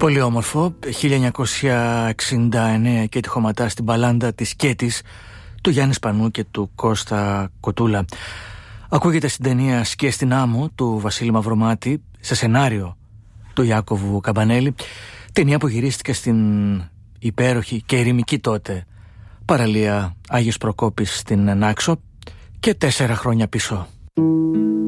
Πολύ όμορφο, 1969 και τη χωματά στην παλάντα της Κέτης του Γιάννη Σπανού και του Κώστα Κοτούλα. Ακούγεται στην ταινία «Σκιές στην άμμο» του Βασίλη Μαυρομάτη σε σενάριο του Ιάκωβου Καμπανέλη, ταινία που γυρίστηκε στην υπέροχη και ερημική τότε παραλία Άγιος Προκόπης στην Νάξο και 4 χρόνια πίσω.